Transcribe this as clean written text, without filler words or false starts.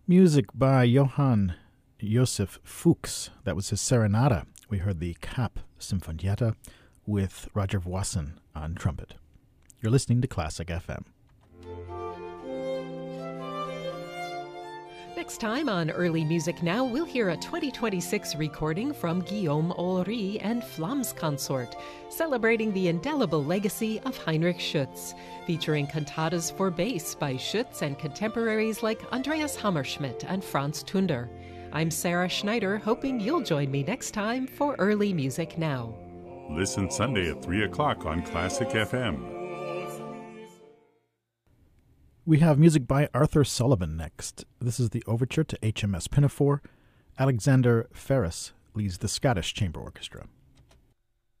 Music by Johann Josef Fuchs. That was his Serenata. We heard the Cap Sinfonietta with Roger Voisin on trumpet. You're listening to Classic FM. Next time on Early Music Now, we'll hear a 2026 recording from Guillaume Olry and Flams Consort, celebrating the indelible legacy of Heinrich Schütz, featuring cantatas for bass by Schütz and contemporaries like Andreas Hammerschmidt and Franz Tunder. I'm Sarah Schneider, hoping you'll join me next time for Early Music Now. Listen Sunday at 3 o'clock on Classic FM. We have music by Arthur Sullivan next. This is the overture to HMS Pinafore. Alexander Ferris leads the Scottish Chamber Orchestra.